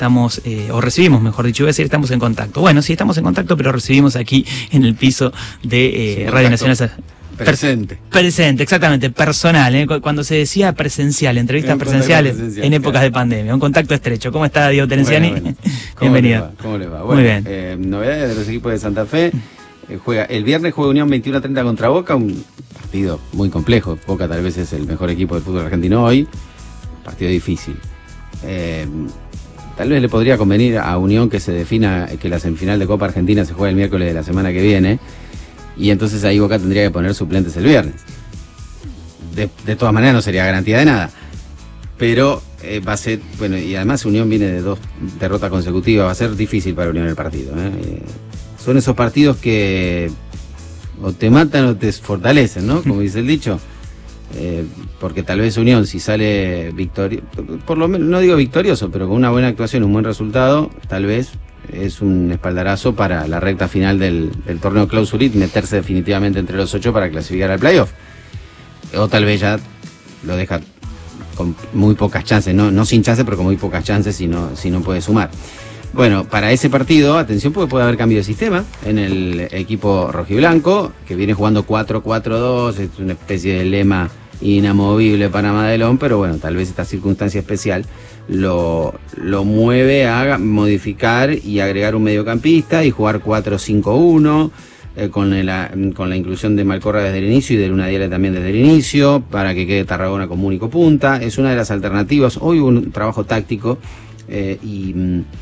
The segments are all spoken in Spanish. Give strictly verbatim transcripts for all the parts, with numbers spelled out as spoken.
estamos, eh, o recibimos, mejor dicho, voy a decir, estamos en contacto. Bueno, sí, estamos en contacto, pero recibimos aquí en el piso de eh, Radio Nacional. Presente. Presente, exactamente, personal, ¿eh? Cuando se decía presencial, entrevistas presenciales presencial, en épocas claro. de pandemia, un contacto estrecho. ¿Cómo está Diego Terenciani? Bueno, bueno. Bienvenido. ¿Cómo le va? ¿Cómo le va? Bueno, muy bien. Eh, novedades de los equipos de Santa Fe. Eh, juega el viernes juega Unión veintiuno a treinta contra Boca, un partido muy complejo. Boca tal vez es el mejor equipo del fútbol argentino hoy. Partido difícil. Eh, tal vez le podría convenir a Unión que se defina que la semifinal de Copa Argentina se juega el miércoles de la semana que viene. Y entonces ahí Boca tendría que poner suplentes el viernes. De, de todas maneras no sería garantía de nada. Pero eh, va a ser, bueno, y además Unión viene de dos derrotas consecutivas, va a ser difícil para Unión el partido. ¿eh? Eh, son esos partidos que o te matan o te fortalecen, ¿no? Como dice el dicho. Eh, porque tal vez Unión, si sale victorioso, por lo menos, no digo victorioso, pero con una buena actuación, un buen resultado, tal vez es un espaldarazo para la recta final del, del torneo Clausura y meterse definitivamente entre los ocho para clasificar al playoff. O tal vez ya lo deja con muy pocas chances, no, no sin chances, pero con muy pocas chances si no, si no puede sumar. Bueno, para ese partido, atención, porque puede haber cambio de sistema en el equipo rojiblanco, que viene jugando cuatro cuatro dos, es una especie de lema inamovible para Madelón, pero bueno, tal vez esta circunstancia especial lo, lo mueve a modificar y agregar un mediocampista y jugar cuatro cinco uno, eh, con, la, con la inclusión de Malcorra desde el inicio y de Luna Diale también desde el inicio, para que quede Tarragona como único punta. Es una de las alternativas. Hoy hubo un trabajo táctico, eh, y,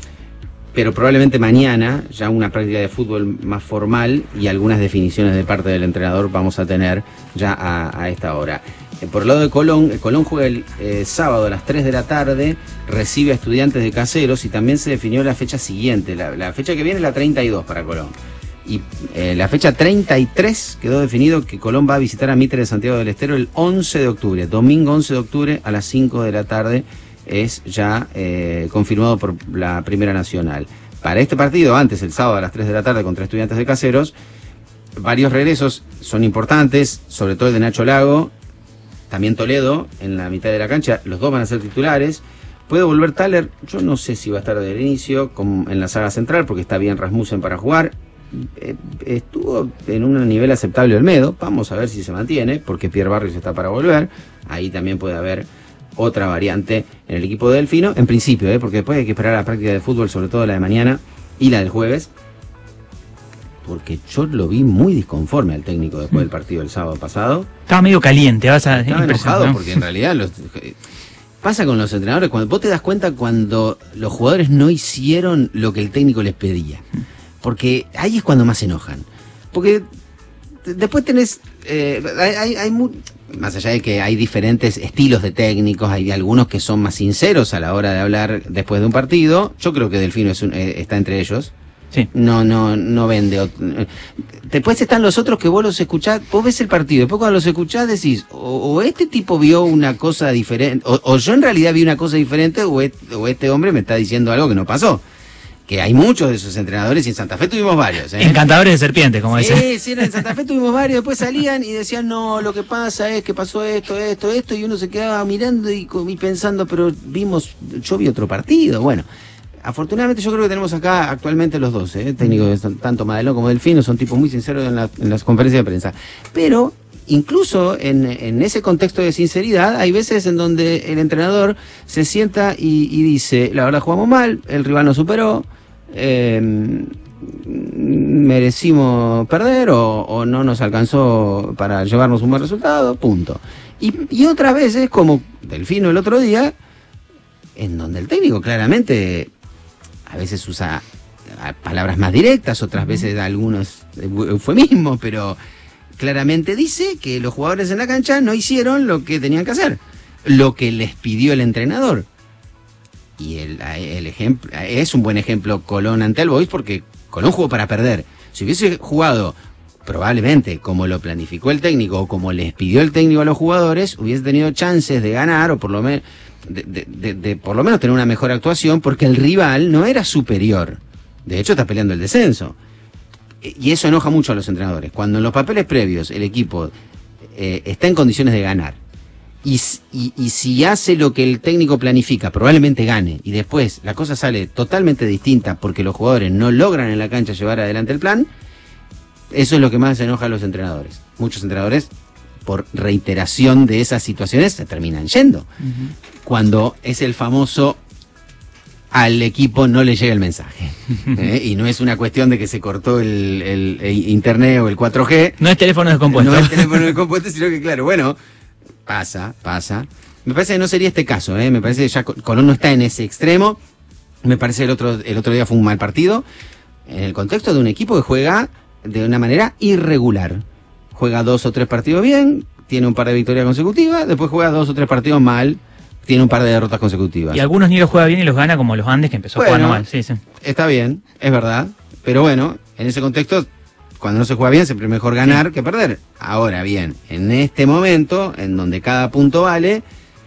pero probablemente mañana ya una práctica de fútbol más formal y algunas definiciones de parte del entrenador vamos a tener ya a, a esta hora. Por el lado de Colón, Colón juega el eh, sábado a las tres de la tarde, recibe a Estudiantes de Caseros y también se definió la fecha siguiente. La, la fecha que viene es la treinta y dos para Colón. Y eh, la fecha treinta y tres quedó definido que Colón va a visitar a Mitre de Santiago del Estero el once de octubre. Domingo once de octubre a las cinco de la tarde es ya eh, confirmado por la Primera Nacional. Para este partido, antes el sábado a las tres de la tarde contra Estudiantes de Caseros, varios regresos son importantes, sobre todo el de Nacho Lago. También Toledo en la mitad de la cancha, los dos van a ser titulares. Puede volver Thaler, yo no sé si va a estar desde el inicio como en la saga central, porque está bien Rasmussen para jugar. Eh, estuvo en un nivel aceptable Olmedo, vamos a ver si se mantiene, porque Pierre Barrios está para volver. Ahí también puede haber otra variante en el equipo de Delfino, en principio, eh, porque después hay que esperar la práctica de fútbol, sobre todo la de mañana y la del jueves. Porque yo lo vi muy disconforme al técnico después del partido del sábado pasado. Estaba medio caliente, vas a... Estaba enojado, ¿no? Porque en realidad los, pasa con los entrenadores, cuando vos te das cuenta cuando los jugadores no hicieron lo que el técnico les pedía. Porque ahí es cuando más se enojan. Porque después tenés... Eh, hay, hay, hay muy, más allá de que hay diferentes estilos de técnicos, hay algunos que son más sinceros a la hora de hablar después de un partido. Yo creo que Delfino es un, eh, está entre ellos. Sí. No, no, no vende. Después están los otros que vos los escuchás, vos ves el partido, después cuando los escuchás decís, o, o este tipo vio una cosa diferente, o, o yo en realidad vi una cosa diferente, o este, o este hombre me está diciendo algo que no pasó. Que hay muchos de esos entrenadores y en Santa Fe tuvimos varios. ¿eh? Encantadores de serpientes, como dicen. Sí, sí, en Santa Fe tuvimos varios, después salían y decían, no, lo que pasa es que pasó esto, esto, esto, y uno se quedaba mirando y, y pensando, pero vimos, yo vi otro partido, bueno. Afortunadamente yo creo que tenemos acá actualmente los dos, ¿eh? técnicos, tanto Madelón como Delfino, son tipos muy sinceros en, la, en las conferencias de prensa. Pero incluso en, en ese contexto de sinceridad, hay veces en donde el entrenador se sienta y, y dice, la verdad jugamos mal, el rival nos superó, eh, merecimos perder o, o no nos alcanzó para llevarnos un buen resultado, punto. Y, y otras veces, como Delfino el otro día, en donde el técnico claramente... A veces usa palabras más directas, otras veces algunos eufemismos, pero claramente dice que los jugadores en la cancha no hicieron lo que tenían que hacer, lo que les pidió el entrenador. Y el, el ejemplo es un buen ejemplo Colón ante el Boys, porque Colón jugó para perder. Si hubiese jugado probablemente como lo planificó el técnico o como les pidió el técnico a los jugadores, hubiese tenido chances de ganar o por lo menos... De, de, de, de por lo menos tener una mejor actuación, porque el rival no era superior, de hecho está peleando el descenso, y eso enoja mucho a los entrenadores, cuando en los papeles previos el equipo eh, está en condiciones de ganar Y, y, y si hace lo que el técnico planifica, probablemente gane. Y después la cosa sale totalmente distinta porque los jugadores no logran en la cancha llevar adelante el plan. Eso es lo que más enoja a los entrenadores. Muchos entrenadores, por reiteración de esas situaciones, se terminan yendo. Uh-huh. Cuando es el famoso al equipo no le llega el mensaje. ¿eh? Y no es una cuestión de que se cortó el, el, el internet o el cuatro G. No es teléfono descompuesto. No es teléfono descompuesto, sino que claro, bueno... Pasa, pasa. Me parece que no sería este caso, ¿eh? Me parece que ya Colón no está en ese extremo. Me parece que el otro, el otro día fue un mal partido. En el contexto de un equipo que juega de una manera irregular. Juega dos o tres partidos bien, tiene un par de victorias consecutivas, después juega dos o tres partidos mal, tiene un par de derrotas consecutivas. Y algunos ni los juega bien y los gana como los Andes, que empezó bueno, jugando mal. Sí, sí. Está bien, es verdad. Pero bueno, en ese contexto... Cuando no se juega bien, siempre es mejor ganar sí. que perder. Ahora bien, en este momento, en donde cada punto vale,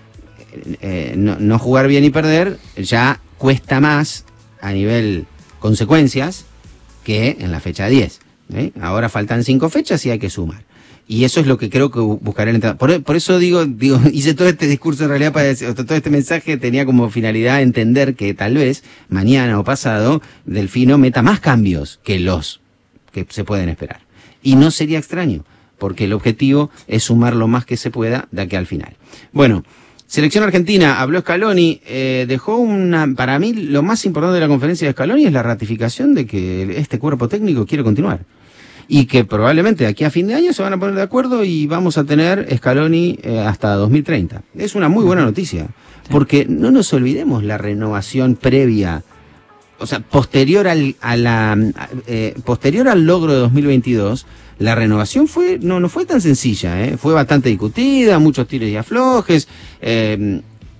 eh, no, no jugar bien y perder ya cuesta más a nivel consecuencias que en la fecha diez. ¿eh? Ahora faltan cinco fechas y hay que sumar. Y eso es lo que creo que buscaré el entrenador. Por, por eso digo, digo, hice todo este discurso en realidad para decir, todo este mensaje tenía como finalidad entender que tal vez mañana o pasado Delfino meta más cambios que los que se pueden esperar. Y no sería extraño, porque el objetivo es sumar lo más que se pueda de aquí al final. Bueno, selección argentina, habló Scaloni, eh, dejó una, para mí lo más importante de la conferencia de Scaloni es la ratificación de que este cuerpo técnico quiere continuar. Y que probablemente de aquí a fin de año se van a poner de acuerdo y vamos a tener Scaloni eh, hasta dos mil treinta. Es una muy buena noticia, porque no nos olvidemos la renovación previa. O sea, posterior al, a la, eh, posterior al logro de dos mil veintidós, la renovación fue no no fue tan sencilla, ¿eh? Fue bastante discutida, muchos tiros y aflojes, eh,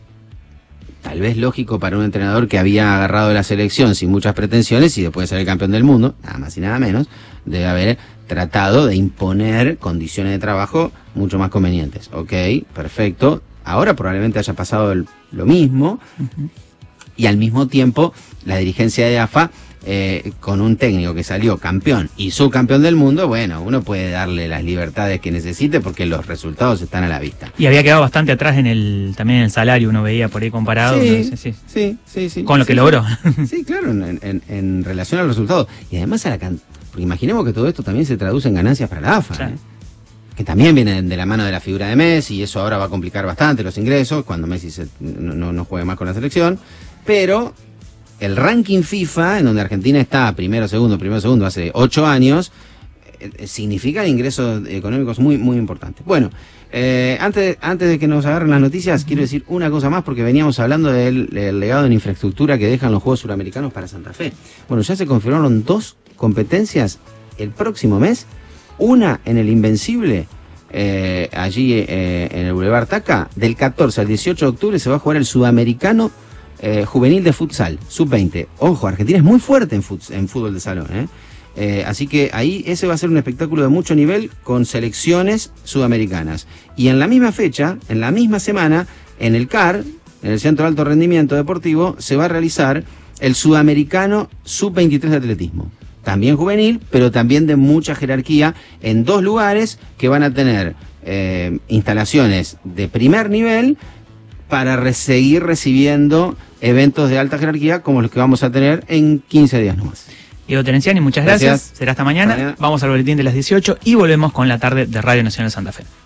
tal vez lógico para un entrenador que había agarrado la selección sin muchas pretensiones y después de ser el campeón del mundo, nada más y nada menos, debe haber tratado de imponer condiciones de trabajo mucho más convenientes. Ok, perfecto, ahora probablemente haya pasado el, lo mismo. Uh-huh. Y al mismo tiempo, la dirigencia de A F A, eh, con un técnico que salió campeón y subcampeón del mundo, bueno, uno puede darle las libertades que necesite porque los resultados están a la vista. Y había quedado bastante atrás en el también en el salario, uno veía por ahí comparado. Sí, no sé, sí. sí, sí, sí. Con lo sí, que logró. Sí, claro, en, en, en relación al resultado. Y además, a la can... porque imaginemos que todo esto también se traduce en ganancias para la A F A, claro. ¿eh? Que también vienen de la mano de la figura de Messi, y eso ahora va a complicar bastante los ingresos cuando Messi se, no, no, no juegue más con la selección. Pero el ranking FIFA, en donde Argentina está primero, segundo, primero, segundo, hace ocho años, eh, significa ingresos económicos muy, muy importantes. Bueno, eh, antes, antes de que nos agarren las noticias, uh-huh. quiero decir una cosa más, porque veníamos hablando del, del legado en infraestructura que dejan los Juegos Suramericanos para Santa Fe. Bueno, ya se confirmaron dos competencias el próximo mes, una en el Invencible, eh, allí eh, en el Boulevard Taca, del catorce al dieciocho de octubre se va a jugar el Sudamericano Eh, juvenil de futsal, sub veinte. Ojo, Argentina es muy fuerte en, futs, en fútbol de salón, ¿eh? Eh, así que ahí ese va a ser un espectáculo de mucho nivel con selecciones sudamericanas. Y en la misma fecha, en la misma semana, en el C A R, en el Centro de Alto Rendimiento Deportivo, se va a realizar el Sudamericano sub veintitrés de atletismo. También juvenil, pero también de mucha jerarquía, en dos lugares que van a tener eh, instalaciones de primer nivel para re- seguir recibiendo eventos de alta jerarquía como los que vamos a tener en quince días nomás. Diego Terenciani, muchas gracias. gracias. Será hasta mañana. mañana. Vamos al boletín de las dieciocho y volvemos con la tarde de Radio Nacional Santa Fe.